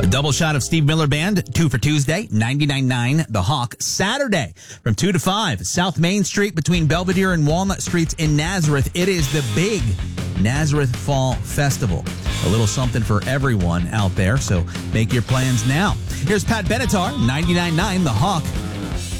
A double shot of Steve Miller Band, 2 for Tuesday, 99.9 The Hawk. Saturday from 2 to 5, South Main Street between Belvedere and Walnut Streets in Nazareth. It is the big Nazareth Fall Festival. A little something for everyone out there, so make your plans now. Here's Pat Benatar, 99.9 The Hawk.